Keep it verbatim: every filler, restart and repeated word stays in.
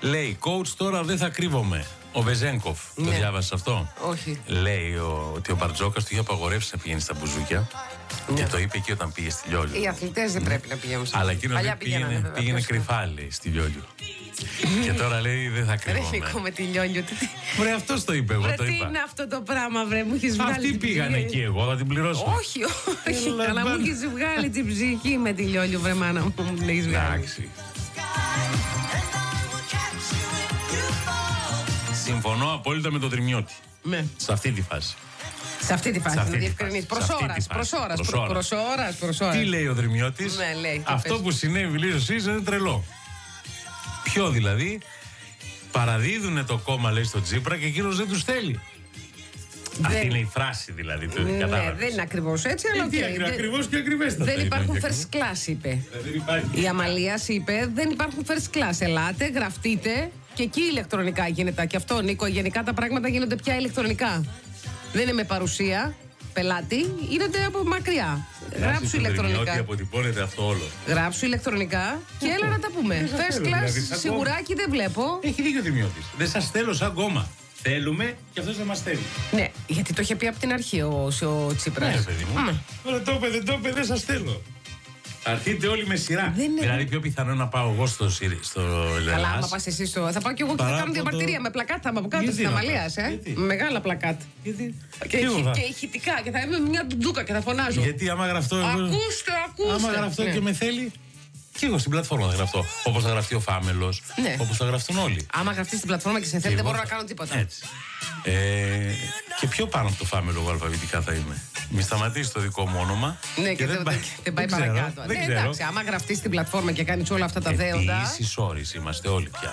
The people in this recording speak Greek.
Λέει, coach, τώρα δεν θα κρύβομαι. Ο Βεζένκοφ, ναι. Το διάβασε αυτό? Όχι. Λέει ο, ότι ο Μπαρτζόκας του είχε απαγορεύσει να πηγαίνει στα μπουζούκια. Ναι. Και το είπε εκεί όταν πήγε στη Λιόλιο. Οι αθλητές δεν πρέπει να πηγαίνουν στα μπουζούκια. Αλλά εκείνο πήγαινε, πήγαινε, πήγαινε κρυφά, λέει, στη Λιόλιο. Και τώρα λέει δεν θα κρύβομαι. Ρε Νίκο με τη Λιόλιο. Βρε, αυτός το είπε, εγώ βρε, το είπα. Τι είναι αυτό το πράγμα, βρε, μου έχεις βγάλει. Αυτοί πήγαν εκεί, εγώ θα την πληρώσω. Όχι, όχι. Καλά, μου έχεις βγάλει την ψυχή με τη Λιόλιο, βρε μάνα μου. Μου έχεις βγάλει. Εντάξει. Συμφωνώ απόλυτα με τον Τριμιώτη. Ναι. Σε αυτή τη φάση. Σε αυτή τη φάση, να διευκρινίσει. Προς ώρας. Τι λέει ο Δρυμιώτης? Ναι, λέει, αυτό πες. που συνέβη λίγο εσείς είναι τρελό. Ποιο δηλαδή? Παραδίδουνε το κόμμα, λέει, στο Τσίπρα και εκείνος δεν τους θέλει. Δεν... Αυτή είναι η φράση δηλαδή. Το ναι, δεν είναι ακριβώς έτσι, αλλά okay, okay, ακριβώς και ακριβέστατα. Δεν υπάρχουν first class, είπε. Δεν η Αμαλίας είπε δεν υπάρχουν first class. Ελάτε, γραφτείτε και εκεί ηλεκτρονικά γίνεται. Και αυτό, Νίκο, γενικά τα πράγματα γίνονται πια ηλεκτρονικά. Δεν είναι με παρουσία πελάτη, γίνονται από μακριά. Γράψου ηλεκτρονικά. Ότι αποτυπώνεται αυτό όλο. Γράψου ηλεκτρονικά και έλα να τα πούμε. First class, σιγουράκι δεν βλέπω. Έχει δίκιο ο Δημιώτης. Δεν σας θέλω σαν κόμμα. Θέλουμε και αυτός δεν μας θέλει. Ναι, γιατί το είχε πει από την αρχή ο, ο Τσίπρας. Ναι, παιδί μου. Τώρα το είπε, δεν το είπε, δεν σας θέλω. Θα έρθετε όλοι με σειρά. Είναι... Δηλαδή, πιο πιθανό να πάω εγώ στο, στο Ελλάς. Καλά, άμα πας εσύ στο. Θα πάω κι εγώ και θα κάνω διαμαρτυρία το... με πλακάτα από κάτω τη Αμαλίας. Ε? Μεγάλα πλακάτα. Γιατί? Και, θα... και ηχητικά. Και θα είμαι μια ντουντούκα και θα φωνάζω. Γιατί άμα γραφτώ. Ακούστε, ακούστε. Άμα γραφτώ ναι. Και με θέλει. Και εγώ στην πλατφόρμα θα γραφτώ. Όπως θα γραφτεί ο Φάμελος. Ναι. Όπως θα γραφτούν όλοι. Άμα γραφτεί στην πλατφόρμα και σε θέλει, δεν μπορώ να κάνω τίποτα. Έτσι. Ε, και πιο πάνω από το Φάμελο, εγώ αλφαβητικά θα είμαι. Μη σταματήσει το δικό μου όνομα. Ναι, και, και δεν, δεν, δεν πάει δεν παρακάτω. Δεν ναι, ξέρω. Εντάξει, άμα γραφτεί στην πλατφόρμα και κάνει όλα αυτά τα δέοντα. Επίσης όρις είμαστε όλοι πια.